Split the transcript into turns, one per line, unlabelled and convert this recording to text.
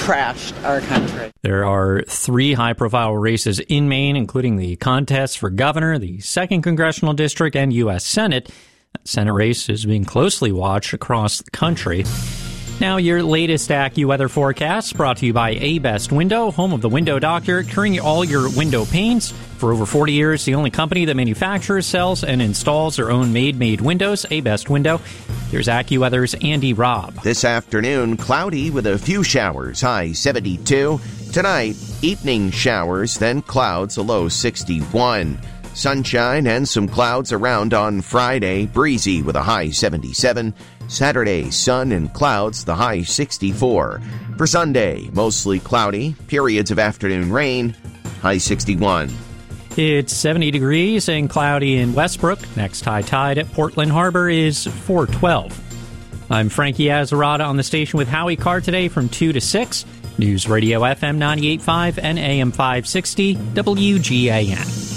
trashed our country.
There are 3 high-profile races in Maine, including the contest for governor, the 2nd Congressional District, and U.S. Senate. That Senate race is being closely watched across the country. Now, your latest AccuWeather forecast brought to you by A-Best Window, home of the Window Doctor, curing all your window pains. For over 40 years, the only company that manufactures, sells, and installs their own made windows, A-Best Window. Here's AccuWeather's Andy Robb.
This afternoon, cloudy with a few showers, high 72. Tonight, evening showers, then clouds, a low 61. Sunshine and some clouds around on Friday, breezy with a high 77. Saturday, sun and clouds, the high 64. For Sunday, mostly cloudy, periods of afternoon rain, high 61.
It's 70 degrees and cloudy in Westbrook. Next high tide at Portland Harbor is 412. I'm Frankie Azzarata on the station with Howie Carr today from 2 to 6. News Radio FM 98.5 and AM 560 WGAN.